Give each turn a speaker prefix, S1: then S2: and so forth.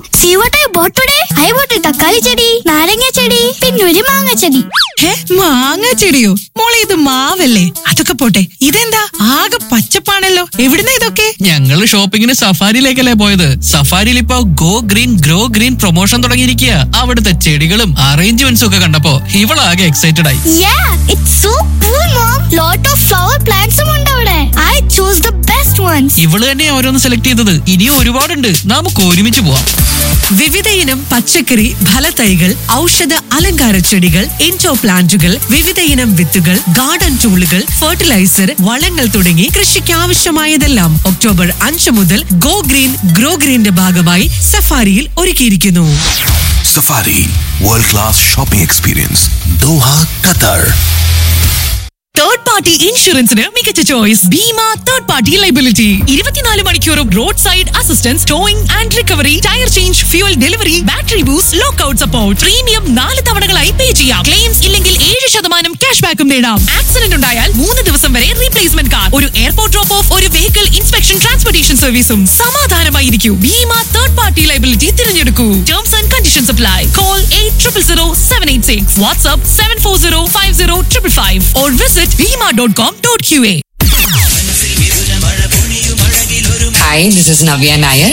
S1: See what I bought today? I bought a തക്കാളി ചെടി, നാരങ്ങ ചെടി, പിന്നെ ഒരു മാങ്ങ ചെടി.
S2: മാങ്ങ ചെടിയോ? മോളെ ഇത് മാവല്ലേ? അതൊക്കെ പോട്ടെ, ഇതെന്താ ആകെ പച്ചപ്പാണല്ലോ? എവിടുന്ന ഇതൊക്കെ?
S3: ഞങ്ങള് ഷോപ്പിങ്ങിന് സഫാരിയിലേക്കല്ലേ പോയത്. സഫാരിയിൽ ഇപ്പൊ go green grow green promotion തുടങ്ങിയിരിക്കുക. അവിടുത്തെ ചെടികളും അറേഞ്ച്മെന്റ്സും ഒക്കെ കണ്ടപ്പോ ഇവളാകെ എക്സൈറ്റഡ് ആയി.
S1: Yeah, it's so cool, Mom. Lot of flower plants ഉണ്ട് അവിടെ. I chose the best ones.
S3: ഇവള് തന്നെ ഓരോന്ന് സെലക്ട് ചെയ്തത്. ഇനിയും ഒരുപാടുണ്ട്. നമുക്ക് ഒരുമിച്ച് പോവാം.
S2: വിവിധ ഇനം പച്ചക്കറി, ഫലത്തൈകൾ, ഔഷധ അലങ്കാര ചെടികൾ, ഇൻഡോർ പ്ലാന്റുകൾ, വിവിധ ഇനം വിത്തുകൾ, ഗാർഡൻ ടൂളുകൾ, ഫെർട്ടിലൈസർ, വളങ്ങൾ തുടങ്ങി കൃഷിക്ക് ആവശ്യമായതെല്ലാം ഒക്ടോബർ 5 മുതൽ ഗോ ഗ്രീൻ ഗ്രോ ഗ്രീന്റെ ഭാഗമായി സഫാരിയിൽ ഒരുക്കിയിരിക്കുന്നു.
S4: Safari World Class Shopping Experience, Doha, Qatar.
S2: Third party ഇൻഷുറൻസിന് മികച്ച choice Bima third party liability. 24 മണിക്കൂറും road side assistance, towing and recovery, tyre change, fuel delivery, battery boost, lockout support. Premium 4 തവണകളായി പേ ചെയ്യാം. Claims ഇല്ലെങ്കിൽ 7% cash ബാക്കും നേടാം. Accident ഉണ്ടായാൽ 3 ദിവസം വരെ റീപ്ലേസ്മെന്റ് കാർ, ഒരു എയർപോർട്ട് ഡ്രോപ്പ് ഓഫ്, ഒരു വെഹിക്കിൾ ഇൻസ്പെക്ഷൻ ട്രാൻസ്പോർട്ടേഷൻ സർവീസും. സമാധാനമായിരിക്കൂ. Bima third party liability തിരഞ്ഞെടുക്കൂ. Terms and conditions apply. Call 800786. WhatsApp 74050555 or visit bima.com.qa.
S5: Hi, this is Navya Nair.